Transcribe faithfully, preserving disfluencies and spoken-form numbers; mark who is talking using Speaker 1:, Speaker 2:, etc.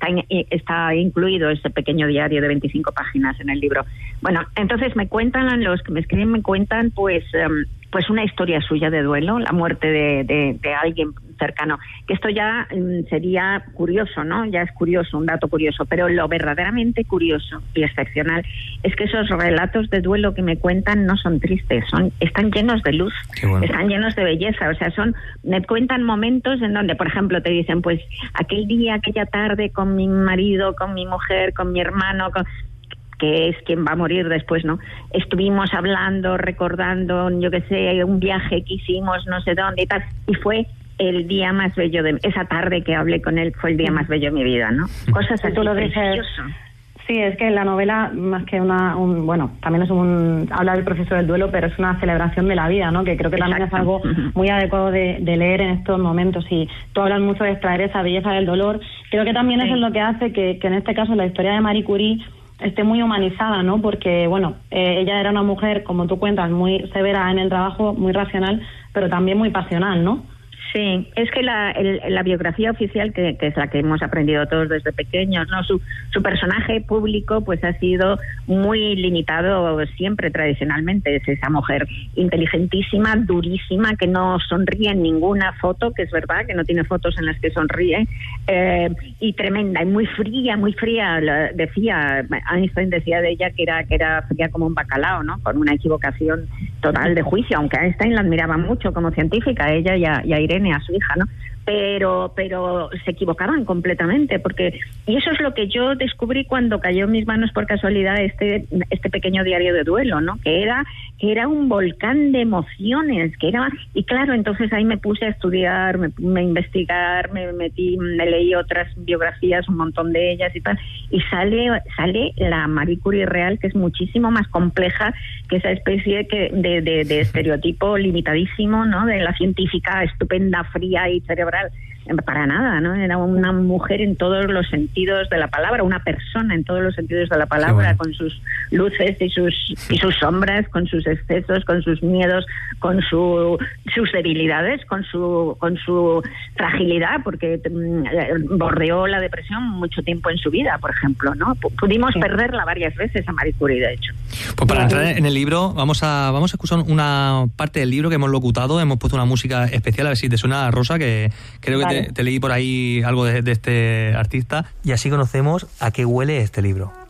Speaker 1: está, in, está incluido ese pequeño diario de veinticinco páginas en el libro. Bueno, entonces me cuentan, los que me escriben me cuentan pues um, pues una historia suya de duelo, la muerte de, de, de alguien cercano, que esto ya um, sería curioso, ¿no? Ya es curioso, un dato curioso, pero lo verdaderamente curioso y excepcional es que esos relatos de duelo que me cuentan no son tristes, son están llenos de luz, bueno. Están llenos de belleza, o sea, son me cuentan momentos en donde, por ejemplo, te dicen, pues aquel día, aquella tarde con mi marido, con mi mujer, con mi hermano, con... que es quien va a morir después, ¿no? Estuvimos hablando, recordando, yo qué sé, un viaje que hicimos, no sé dónde y tal, y fue el día más bello de... Esa tarde que hablé con él fue el día más bello de mi vida, ¿no? Cosas así,
Speaker 2: tú lo dices. Sí, es que la novela, más que una... Un, bueno, también es un... habla del proceso del duelo, pero es una celebración de la vida, ¿no? Que creo que también Exacto. es algo muy adecuado de, de leer en estos momentos. Y tú hablas mucho de extraer esa belleza del dolor. Creo que también sí. eso es lo que hace que, que en este caso la historia de Marie Curie esté muy humanizada, ¿no? Porque, bueno, eh, ella era una mujer, como tú cuentas, muy severa en el trabajo, muy racional, pero también muy pasional, ¿no?
Speaker 1: Sí, es que la, el, la biografía oficial, que, que es la que hemos aprendido todos desde pequeños, no, su, su personaje público pues ha sido muy limitado siempre tradicionalmente. Es esa mujer inteligentísima, durísima, que no sonríe en ninguna foto, que es verdad, que no tiene fotos en las que sonríe, eh, y tremenda, y muy fría, muy fría. La, decía, Einstein decía de ella que era, que era fría como un bacalao, ¿no? Con una equivocación total de juicio, aunque Einstein la admiraba mucho como científica, ella y a, y a Irene, a su hija, ¿no? Pero, pero se equivocaban completamente, porque y eso es lo que yo descubrí cuando cayó en mis manos por casualidad este este pequeño diario de duelo, ¿no? Que era que era un volcán de emociones, que era y claro, entonces ahí me puse a estudiar, me, me investigar, me metí, me leí otras biografías, un montón de ellas y tal, y sale sale la Marie Curie real, que es muchísimo más compleja que esa especie que de, de, de estereotipo limitadísimo, ¿no? De la científica estupenda, fría y cerebral. Para nada, ¿no? Era una mujer en todos los sentidos de la palabra, una persona en todos los sentidos de la palabra, bueno. con sus luces y sus y sus sombras, con sus excesos, con sus miedos, con su sus debilidades, con su con su fragilidad, porque mm, bordeó la depresión mucho tiempo en su vida, por ejemplo, ¿no? P- pudimos sí. perderla varias veces a Marie Curie, de hecho.
Speaker 3: Pues para entrar en el libro, vamos a vamos a escuchar una parte del libro que hemos locutado, hemos puesto una música especial, a ver si te suena, Rosa, que creo vale. que te, te leí por ahí algo de, de este artista, y así conocemos a qué huele este libro.